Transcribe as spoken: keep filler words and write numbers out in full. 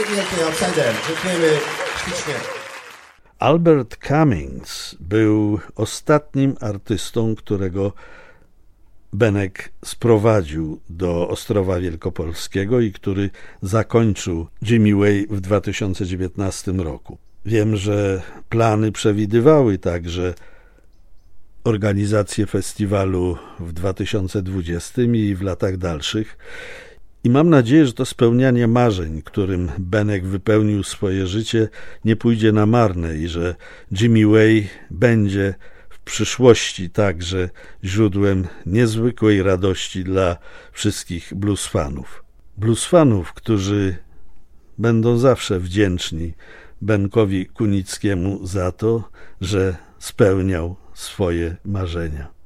wielkie Outsider. Dziękujemy ślicznie. Albert Cummings był ostatnim artystą, którego Benek sprowadził do Ostrowa Wielkopolskiego i który zakończył Jimmy Way w dwa tysiące dziewiętnastym roku. Wiem, że plany przewidywały także organizację festiwalu w dwa tysiące dwudziestym i w latach dalszych. I mam nadzieję, że to spełnianie marzeń, którym Benek wypełnił swoje życie, nie pójdzie na marne i że Jimmy Way będzie w przyszłości także źródłem niezwykłej radości dla wszystkich blues fanów. Blues fanów, którzy będą zawsze wdzięczni Benkowi Kunickiemu za to, że spełniał swoje marzenia.